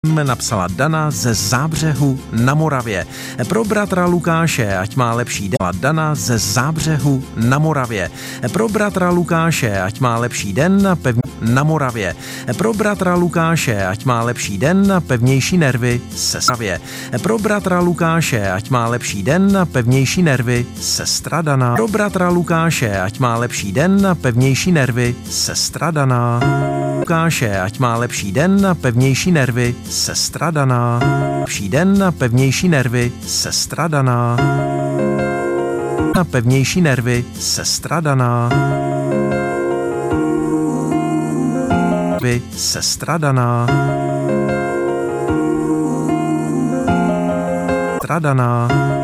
Napsala Dana ze Zábřehu na Moravě. Pro bratra Lukáše, ať má lepší den. Dana ze Zábřehu na Moravě. Pro bratra Lukáše, ať má lepší den, pevně na Moravě. Pro bratra Lukáše, ať má lepší den, pevnější nervy Sestravě. Pro bratra Lukáše, ať má lepší den, pevnější nervy sestra Dana. Pro bratra Lukáše, ať má lepší den, pevnější nervy sestra Dana. Lukáše, ať má lepší den, pevnější nervy sestra Dana. Lepší den, pevnější nervy sestra Dana. Pevnější nervy sestra Dana. Sestra Dana. Sestra Dana.